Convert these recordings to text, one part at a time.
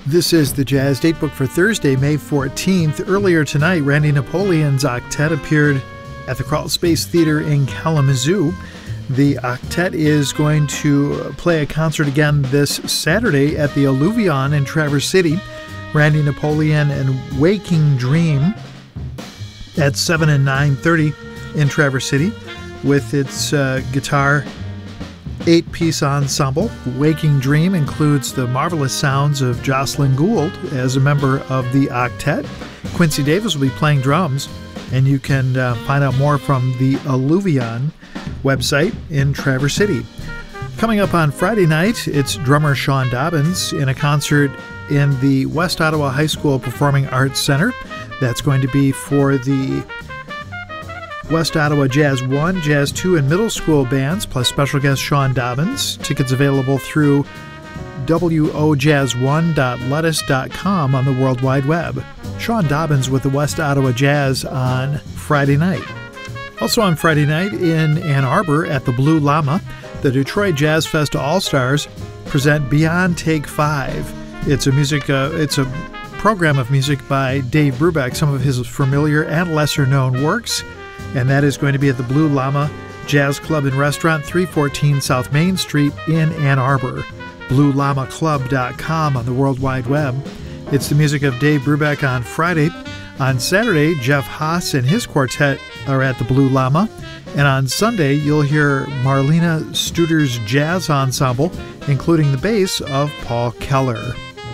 This is the Jazz Datebook for Thursday, May 14th. Earlier tonight, Randy Napoleon's octet appeared at the Crawl Space Theater in Kalamazoo. The octet is going to play a concert again this Saturday at the Alluvion in Traverse City. Randy Napoleon and Waking Dream at 7 and 9:30 in Traverse City with its guitar 8-piece ensemble. Waking Dream includes the marvelous sounds of Jocelyn Gould as a member of the octet. Quincy Davis will be playing drums, and you can find out more from the Alluvion website in Traverse City. Coming up on Friday night, it's drummer Sean Dobbins in a concert in the West Ottawa High School Performing Arts Center. That's going to be for the West Ottawa Jazz 1, Jazz 2, and middle school bands, plus special guest Sean Dobbins. Tickets available through wojazz1.lettuce.com on the World Wide Web. Sean Dobbins with the West Ottawa Jazz on Friday night. Also on Friday night in Ann Arbor at the Blue Llama, the Detroit Jazz Fest All-Stars present Beyond Take 5. It's a program of music by Dave Brubeck, some of his familiar and lesser-known works, and that is going to be at the Blue Llama Jazz Club and Restaurant, 314 South Main Street in Ann Arbor. BlueLlamaClub.com on the World Wide Web. It's the music of Dave Brubeck on Friday. On Saturday, Jeff Haas and his quartet are at the Blue Llama. And on Sunday, you'll hear Marlena Studer's Jazz Ensemble, including the bass of Paul Keller.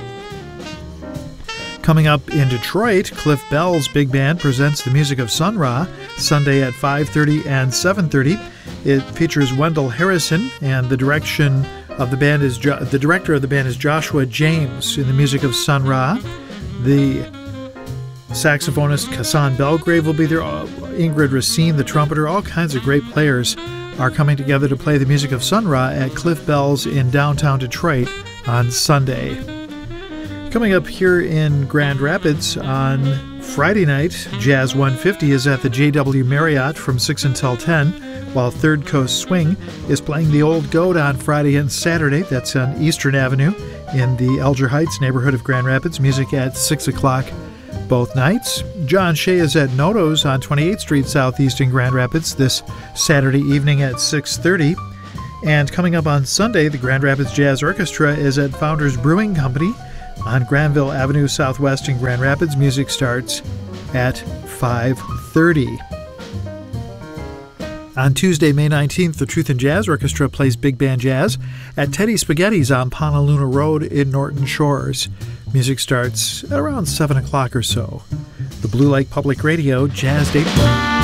Coming up in Detroit, Cliff Bell's Big Band presents the music of Sun Ra, Sunday at 5:30 and 7:30. It features Wendell Harrison, and the director of the band is Joshua James in the music of Sun Ra. The saxophonist Kassan Belgrave will be there. Ingrid Racine, the trumpeter, all kinds of great players are coming together to play the music of Sun Ra at Cliff Bell's in downtown Detroit on Sunday. Coming up here in Grand Rapids on Friday night, Jazz 150 is at the JW Marriott from 6 until 10, while Third Coast Swing is playing the Old Goat on Friday and Saturday. That's on Eastern Avenue in the Elger Heights neighborhood of Grand Rapids. Music at 6 o'clock both nights. John Shea is at Noto's on 28th Street Southeast in Grand Rapids this Saturday evening at 6:30. And coming up on Sunday, the Grand Rapids Jazz Orchestra is at Founders Brewing Company on Granville Avenue Southwest in Grand Rapids. Music starts at 5:30. On Tuesday, May 19th, the Truth in Jazz Orchestra plays Big Band Jazz at Teddy Spaghetti's on Ponaluna Road in Norton Shores. Music starts at around 7 o'clock or so. The Blue Lake Public Radio Jazz Datebook.